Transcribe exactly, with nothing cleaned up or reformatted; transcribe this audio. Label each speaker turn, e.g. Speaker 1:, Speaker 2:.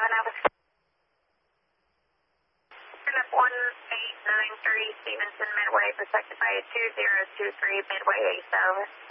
Speaker 1: seven, I was one eight nine three Stevenson Midway, protected by a two zero two three Midway eight seven.